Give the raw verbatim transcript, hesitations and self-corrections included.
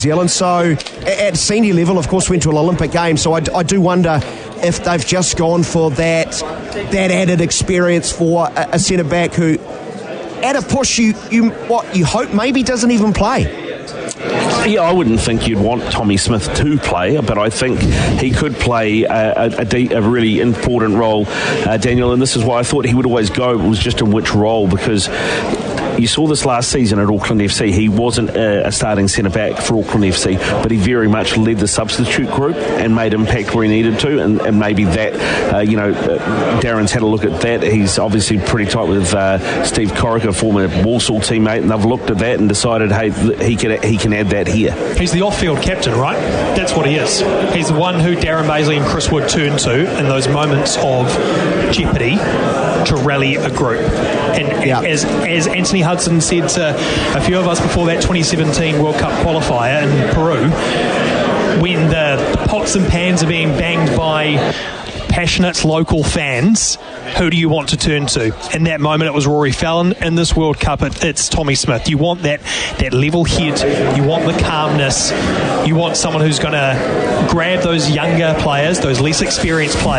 Zealand. So at senior level, of course, went to an Olympic game. So I, I do wonder if they've just gone for that that added experience for a, a centre back who, at a push, you you what you hope maybe doesn't even play. Yeah, I wouldn't think you'd want Tommy Smith to play, but I think he could play a, a, a, de- a really important role, uh, Daniel, and this is why I thought he would always go. It was just in which role, because you saw this last season at Auckland F C. He wasn't a, a starting centre-back for Auckland F C, but he very much led the substitute group and made impact where he needed to, and, and maybe that, uh, you know, uh, Darren's had a look at that. He's obviously pretty tight with uh, Steve Corica, former Walsall teammate, and they've looked at that and decided, hey, he can, he can add that here. He's the off-field captain, right? That's what he is. He's the one who Darren Baisley and Chris Wood turn to in those moments of jeopardy to rally a group. And yeah. as as Anthony Hudson said to a few of us before that twenty seventeen World Cup qualifier in Peru, when the pots and pans are being banged by passionate local fans, who do you want to turn to? In that moment it was Rory Fallon. In this World Cup it, it's Tommy Smith. You want that, that level head, you want the calmness, you want someone who's going to grab those younger players, those less experienced players